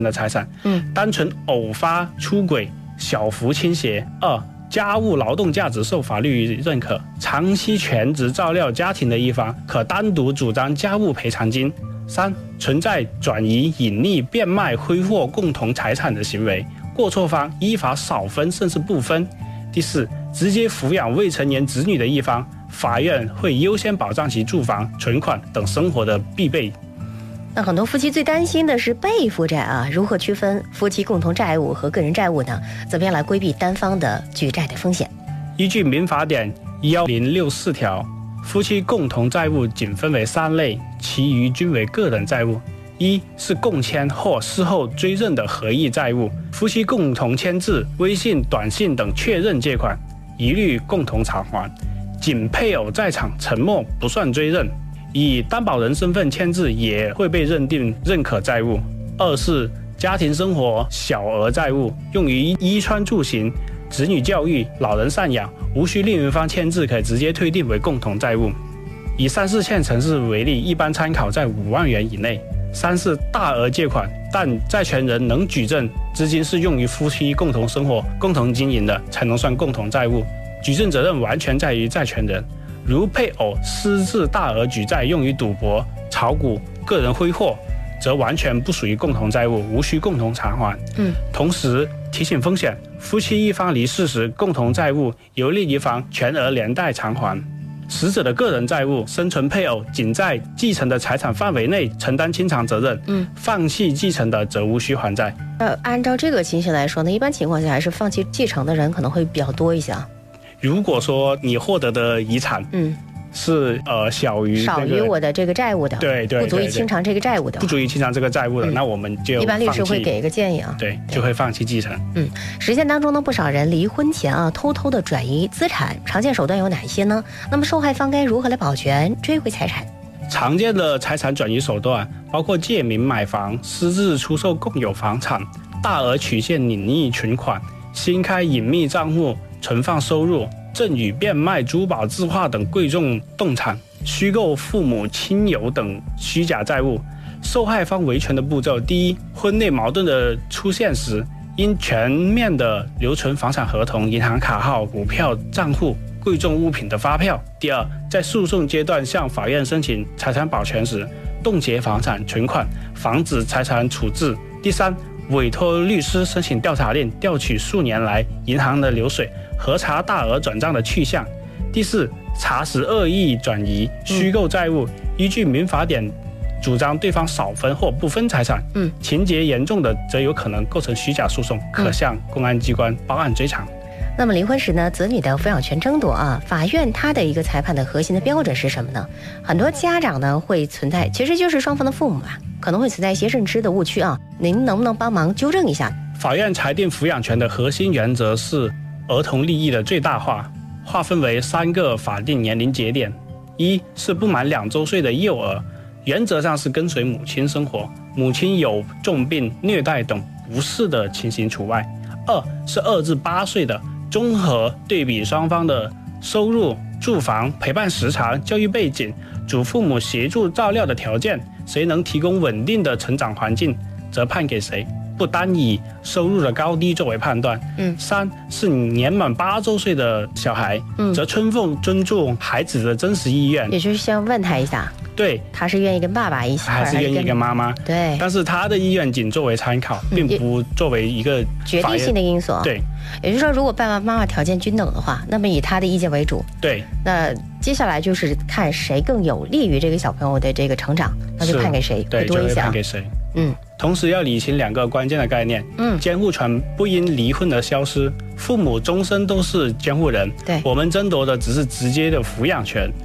的财产。单纯偶发出轨、小幅倾斜。2、家务劳动价值受法律认可，长期全职照料家庭的一方可单独主张家务赔偿金。3、存在转移、隐匿、变卖、挥霍共同财产的行为，过错方依法少分甚至不分。第4，直接抚养未成年子女的一方，法院会优先保障其住房、存款等生活的必备。 那很多夫妻最担心的是被负债啊，如何区分夫妻共同债务和个人债务呢？怎么样来规避单方的举债的风险？ 依据民法典1064条，夫妻共同债务仅分为3类，其余均为个人债务。1是共签或事后追认的合意债务，夫妻共同签字、微信、短信等确认借款，一律共同偿还，仅配偶在场沉默不算追认。以担保人身份签字也会被认定认可债务。2是家庭生活小额债务，用于衣穿住行、子女教育、老人赡养，无需另一方签字，可以直接推定为共同债务。以3四线城市为例，一般参考在5万元以内。3是大额借款，但债权人能举证资金是用于夫妻共同生活、共同经营的，才能算共同债务，举证责任完全在于债权人。如配偶私自大额举债用于赌博、炒股、个人挥霍，则完全不属于共同债务，无需共同偿还。同时提醒风险，夫妻一方离世时，共同债务由另一方全额连带偿还。死者的个人债务，生存配偶仅在继承的财产范围内承担清偿责任，放弃继承的则无需还债。 按照这个情形来说呢，一般情况下还是放弃继承的人可能会比较多一些。 如果说你获得的遗产，是少于我的这个债务的， 对， 不足以清偿这个债务的， 不足以清偿这个债务的，那我们就一般律师会给一个建议啊， 对，就会放弃继承。 实践当中呢，不少人离婚前啊偷偷的转移资产，常见手段有哪些呢？那么受害方该如何来保全、追回财产？ 常见的财产转移手段包括借名买房、私自出售共有房产、大额取现隐匿存款、新开隐秘账户存放收入、赠与变卖珠宝字画等贵重动产、虚构父母亲友等虚假债务。受害方维权的步骤：第一，婚内矛盾的出现时，应全面的留存房产合同、银行卡号、股票账户、贵重物品的发票。第二，在诉讼阶段向法院申请财产保全时，冻结房产存款，防止财产处置。第三，委托律师申请调查令，调取数年来银行的流水，核查大额转账的去向。第四，查实恶意转移、虚构债务，依据民法典主张对方少分或不分财产，情节严重的则有可能构成虚假诉讼，可向公安机关报案追偿。 那么离婚时呢，子女的抚养权争夺啊，法院它的一个裁判的核心的标准是什么呢？很多家长呢会存在，其实就是双方的父母啊，可能会存在一些认知的误区啊，您能不能帮忙纠正一下？ 法院裁定抚养权的核心原则是儿童利益的最大化，划分为3个法定年龄节点。一是不满2周岁的幼儿，原则上是跟随母亲生活，母亲有重病、虐待等不适的情形除外。2是2至8岁的，综合对比双方的收入、住房、陪伴时长、教育背景、祖父母协助照料的条件，谁能提供稳定的成长环境，则判给谁，不单以收入的高低作为判断。3是年满8周岁的小孩，则尊重孩子的真实意愿， 也就是先问他一下， 对， 他是愿意跟爸爸一起， 还是愿意跟妈妈？ 对， 但是他的意愿仅作为参考，并不作为一个决定性的因素。 对， 也就是说，如果爸爸妈妈条件均等的话，那么以他的意见为主。 对， 那接下来就是看谁更有利于这个小朋友的这个成长，那就判给谁， 对， 多一些， 就会判给谁。同时要理清2个关键的概念。监护权不因离婚而消失，父母终身都是监护人。 对， 我们争夺的只是直接的抚养权，